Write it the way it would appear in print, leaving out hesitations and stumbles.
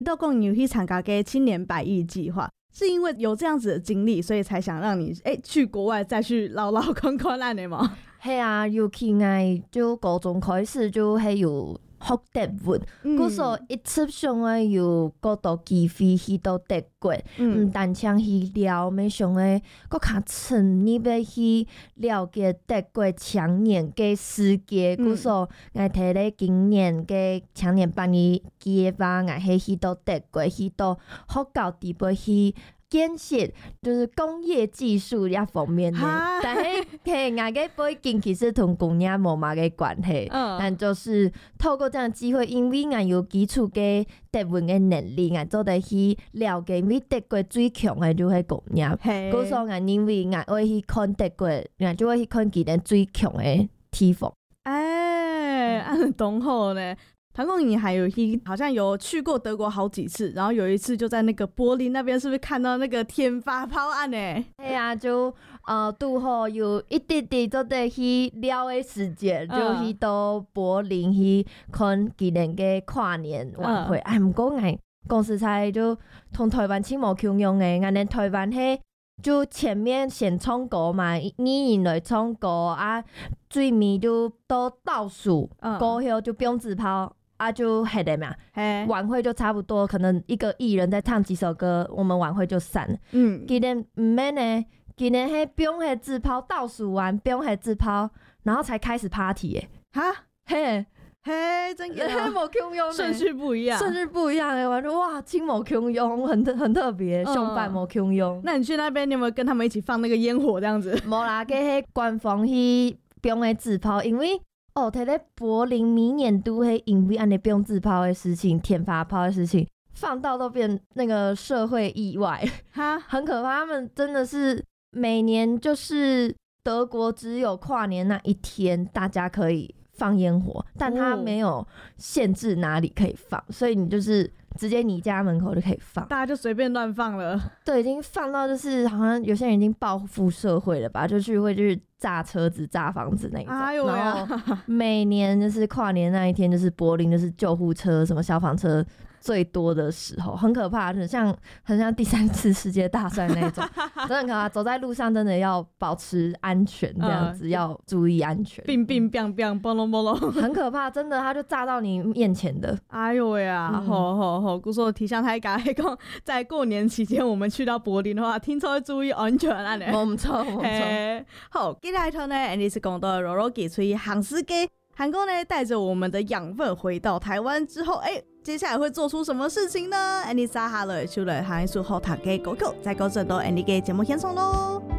都讲你有去参加个青年百亿计划，是因为有这样子的经历，所以才想让你去国外再去捞捞看看安的吗？ 系啊，尤其我就高中开始就系有学德文，故所一直想要有更多机会去到德国，单枪去了，没想要更较深入要去了解德国青年嘅世界，故所我摕咧今年嘅青年百亿计划，我系去到德国，去到学校地步去。建设就是工业技术一方面的，但是我的背景其实同工业无乜嘅关系，但就是透过这样的机会，因为我有基础嘅德文嘅能力，我做得去了解，因为德国最强嘅就系工业，故所我因为我会去看德国，我就会去看佢哋最强嘅地方。 懂好呢。唐公你还有好像有去过德国好几次，然后有一次就在那个柏林那边，是不是看到那个天发炮案呢？ 系啊，就拄好有一点点做得去了的时间，就去到柏林去看今年嘅跨年晚会。不过我公司才就同台湾超无共用嘅，我哋台湾迄就前面先唱歌嘛，你来唱歌啊，最尾就都倒数，过后就不用自抛。就黑的嘛，晚会就差不多，可能一个艺人在唱几首歌，我们晚会就散了。今年唔免呢，今年嘿不用嘿自抛，倒数完不用嘿自抛，然后才开始 party 耶。嘿， 真的无共用， 顺序不一样， 我就哇，亲无共用，很特别，相反无共用。 那你去那边，你有没有跟他们一起放那个烟火这样子？ 冇啦，给嘿官方去不用嘿自抛，因为。摕咧柏林明年都会因为安尼不用自抛的事情、天发炮的事情，放到都变那个社会意外，很可怕。他们真的是每年就是德国只有跨年那一天大家可以放烟火，但他没有限制哪里可以放，所以你就是直接你家门口就可以放， 大家就随便乱放了。 对，已经放到就是好像有些人已经报复社会了吧，就是炸车子、炸房子那一种。然后每年就是跨年那一天，就是柏林就是救护车、什么消防车最多的时候，很可怕，很像第3次世界大战那种，真的很可怕。走在路上真的要保持安全，这样子要注意安全。 冰冰冰冰，嘣隆嘣隆， 很可怕，真的，它就炸到你面前的。 哎呦喂啊！好，姑说提倡大家讲，在过年期间我们去到柏林的话，听说要注意安全啊！ 没错。 好，接下来头呢，Andy 是讲到柔柔给出航司机，韩国呢带着我们的养分回到台湾之后，接下来会做出什么事情呢？ Andy 撒哈了出来，喊一首好听的歌曲，再告诉到 Andy 嘅节目先送咯。